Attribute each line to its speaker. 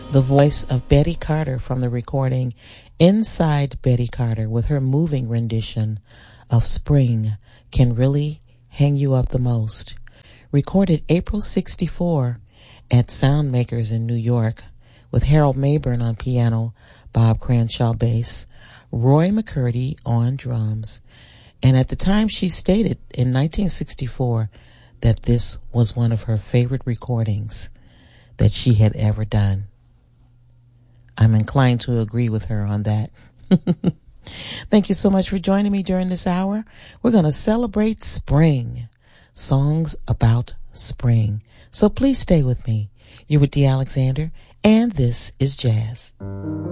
Speaker 1: The voice of Betty Carter from the recording Inside Betty Carter with her moving rendition of Spring Can Really Hang You Up the Most. Recorded April 1964 at Soundmakers in New York with Harold Mayburn on piano, Bob Cranshaw bass, Roy McCurdy on drums. And at the time she stated in 1964 that this was one of her favorite recordings that she had ever done. I'm inclined to agree with her on that. Thank you so much for joining me during this hour. We're going to celebrate spring, songs about spring. So please stay with me. You're with Dee Alexander, and this is Jazz.